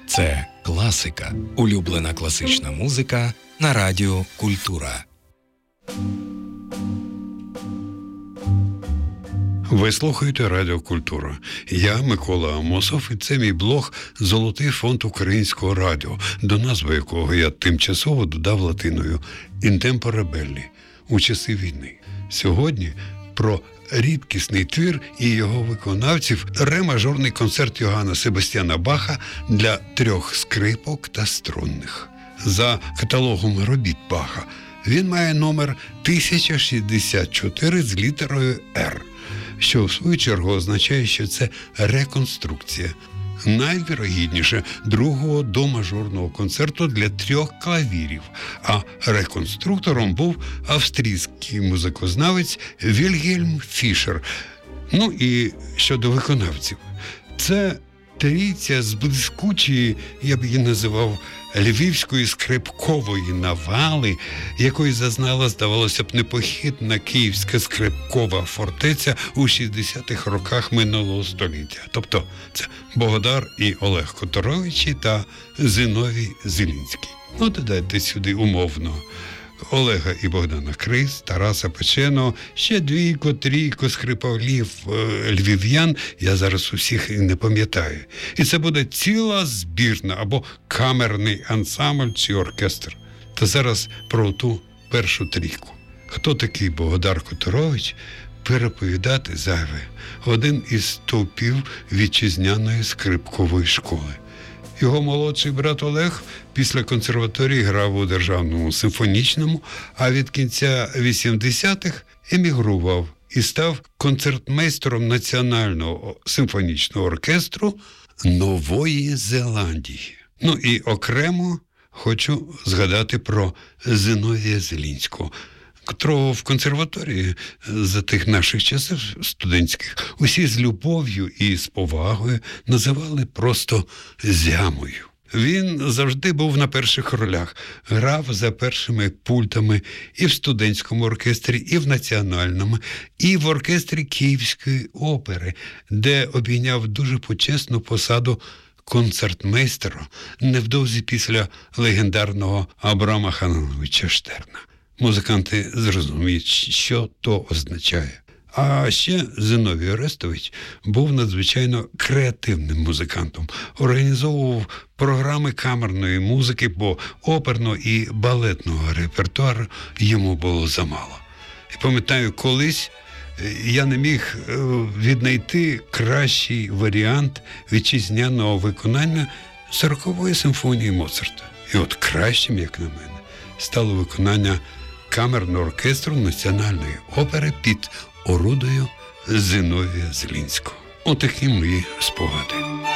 Це класика. Улюблена класична музика на Радіо Культура. Ви слухаєте Радіо Культура. Я Микола Амосов, і це мій блог «Золотий фонд українського радіо», до назви якого я тимчасово додав латиною «In tempore belli» – «У часи війни». Сьогодні про рідкісний твір і його виконавців ре-мажорний концерт Йоганна Себастьяна Баха для 3 скрипок та струнних. За каталогом робіт Баха він має номер 1064 з літерою «Р», що в свою чергу означає, що це реконструкція. Найвірогідніше другого домажорного концерту для 3 клавірів, а реконструктором був австрійський музикознавець Вільгельм Фішер. Ну і щодо виконавців. Це трійця з блискучої, я б її називав, львівської скрипкової навали, якої зазнала, здавалося б, непохитна київська скрипкова фортеця у 60-х роках минулого століття. Тобто це Богдар і Олег Которовичі та Зиновій Зелінський. Ну, додайте сюди умовно Олега і Богдана Крис, Тараса Печеного, ще 2-3 скрипалів львів'ян, я зараз усіх і не пам'ятаю. І це буде ціла збірна або камерний ансамбль чи оркестр. Та зараз про ту першу трійку. Хто такий Богдар Которович, переповідати зайве. Один із стовпів вітчизняної скрипкової школи. Його молодший брат Олег після консерваторії грав у Державному симфонічному, а від кінця 80-х емігрував і став концертмейстером Національного симфонічного оркестру Нової Зеландії. Ну і окремо хочу згадати про Зиновія Зелінського, котрого в консерваторії за тих наших часів студентських усі з любов'ю і з повагою називали просто Зямою. Він завжди був на перших ролях, грав за першими пультами і в студентському оркестрі, і в національному, і в оркестрі Київської опери, де обійняв дуже почесну посаду концертмейстера невдовзі після легендарного Абрама Хановича Штерна. Музиканти зрозуміють, що то означає. А ще Зиновій Орестович був надзвичайно креативним музикантом. Організовував програми камерної музики, бо оперного і балетного репертуару йому було замало. І пам'ятаю, колись я не міг віднайти кращий варіант вітчизняного виконання 40-ї симфонії Моцарта. І от кращим, як на мене, стало виконання камерного оркестру Національної опери під орудою Зиновія Зелінського. Отакі мої спогади.